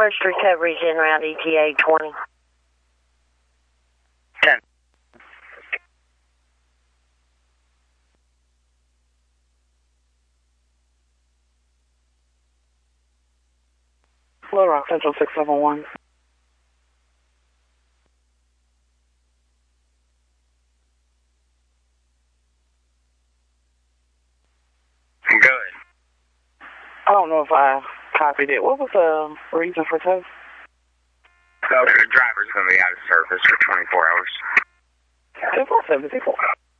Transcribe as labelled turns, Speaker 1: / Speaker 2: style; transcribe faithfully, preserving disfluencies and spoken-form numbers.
Speaker 1: First recovery's en route, E T A twenty.
Speaker 2: ten.
Speaker 3: Little Rock Central six seven one.
Speaker 2: Go ahead.
Speaker 3: I don't know if I copied it. What was the reason for tow?
Speaker 2: So the driver's going to be out of service for twenty-four hours.
Speaker 3: ten four seven four.